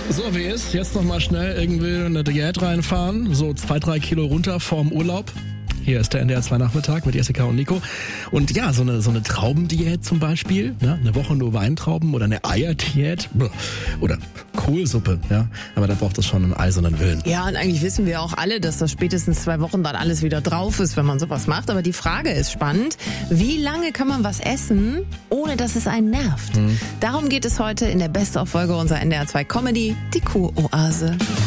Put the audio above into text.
So, wie ist? Jetzt nochmal schnell irgendwie eine Diät reinfahren, so 2-3 Kilo runter vorm Urlaub. Hier ist der NDR 2 Nachmittag mit Jessica und Nico. Und ja, so eine Traubendiät zum Beispiel, ja, eine Woche nur Weintrauben oder eine Eierdiät oder Kohlsuppe, ja. Aber da braucht es schon einen eisernen Willen. Ja, und eigentlich wissen wir auch alle, dass das spätestens 2 Wochen dann alles wieder drauf ist, wenn man sowas macht. Aber die Frage ist spannend. Wie lange kann man was essen, ohne dass es einen nervt? Darum geht es heute in der Best-of-Folge unserer NDR 2 Comedy, die Kuroase.